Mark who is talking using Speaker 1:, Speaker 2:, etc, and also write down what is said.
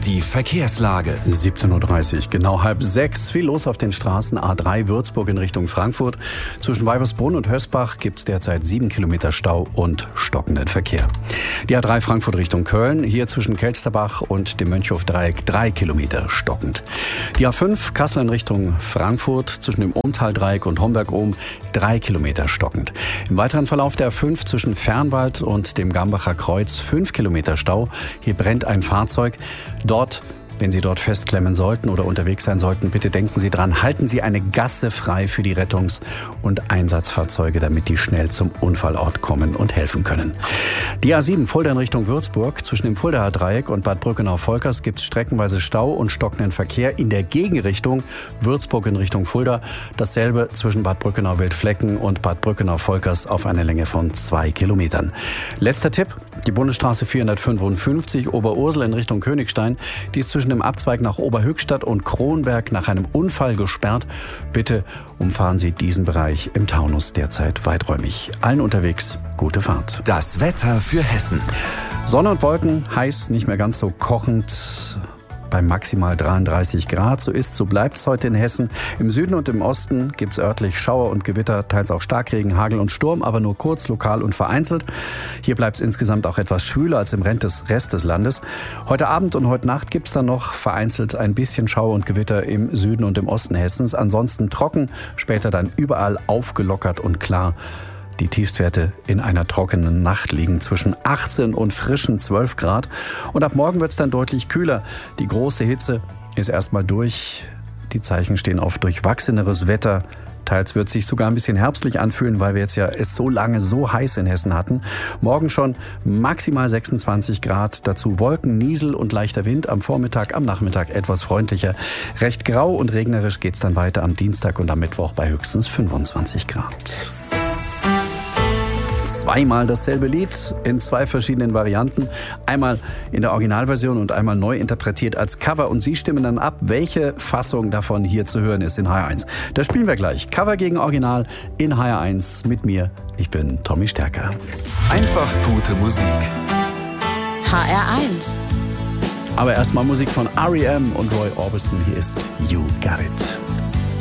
Speaker 1: Die Verkehrslage.
Speaker 2: 17:30 Uhr, genau 5:30. Viel los auf den Straßen. A3 Würzburg in Richtung Frankfurt. Zwischen Weibersbrunn und Hösbach gibt es derzeit 7 Kilometer Stau und stockenden Verkehr. Die A3 Frankfurt Richtung Köln. Hier zwischen Kelsterbach und dem Mönchhof-Dreieck 3 Kilometer stockend. Die A5 Kassel in Richtung Frankfurt. Zwischen dem Umtal-Dreieck und Homberg-Ohm 3 Kilometer stockend. Im weiteren Verlauf der A5 zwischen Fernwald und dem Gambacher Kreuz 5 Kilometer Stau. Hier brennt ein Fahrzeug. Dort, wenn Sie dort festklemmen sollten oder unterwegs sein sollten, bitte denken Sie dran, halten Sie eine Gasse frei für die Rettungs- und Einsatzfahrzeuge, damit die schnell zum Unfallort kommen und helfen können. Die A7 Fulda in Richtung Würzburg. Zwischen dem Fuldaer Dreieck und Bad Brückenau-Volkers gibt es streckenweise Stau und stockenden Verkehr in der Gegenrichtung Würzburg in Richtung Fulda. Dasselbe zwischen Bad Brückenau-Wildflecken und Bad Brückenau-Volkers auf einer Länge von 2 Kilometern. Letzter Tipp, die Bundesstraße 455 Oberursel in Richtung Königstein. Die ist zwischen dem Abzweig nach Oberhöchstadt und Kronberg nach einem Unfall gesperrt. Bitte umfahren Sie diesen Bereich im Taunus derzeit weiträumig. Allen unterwegs gute Fahrt.
Speaker 1: Das Wetter für Hessen.
Speaker 2: Sonne und Wolken, heiß, nicht mehr ganz so kochend. Bei maximal 33 Grad. So bleibt es heute in Hessen. Im Süden und im Osten gibt es örtlich Schauer und Gewitter, teils auch Starkregen, Hagel und Sturm, aber nur kurz, lokal und vereinzelt. Hier bleibt es insgesamt auch etwas schwüler als im Rest des Landes. Heute Abend und heute Nacht gibt es dann noch vereinzelt ein bisschen Schauer und Gewitter im Süden und im Osten Hessens. Ansonsten trocken, später dann überall aufgelockert und klar. Die Tiefstwerte in einer trockenen Nacht liegen zwischen 18 und frischen 12 Grad. Und ab morgen wird es dann deutlich kühler. Die große Hitze ist erstmal durch. Die Zeichen stehen auf durchwachseneres Wetter. Teils wird es sich sogar ein bisschen herbstlich anfühlen, weil wir jetzt ja es so lange so heiß in Hessen hatten. Morgen schon maximal 26 Grad. Dazu Wolken, Niesel und leichter Wind. Am Vormittag, am Nachmittag etwas freundlicher. Recht grau und regnerisch geht es dann weiter am Dienstag und am Mittwoch bei höchstens 25 Grad. Zweimal dasselbe Lied in 2 verschiedenen Varianten. Einmal in der Originalversion und einmal neu interpretiert als Cover. Und Sie stimmen dann ab, welche Fassung davon hier zu hören ist in HR1. Das spielen wir gleich. Cover gegen Original in HR1 mit mir. Ich bin Tommy Stärker.
Speaker 1: Einfach gute Musik.
Speaker 3: HR1.
Speaker 2: Aber erstmal Musik von R.E.M. und Roy Orbison. Hier ist You Got It.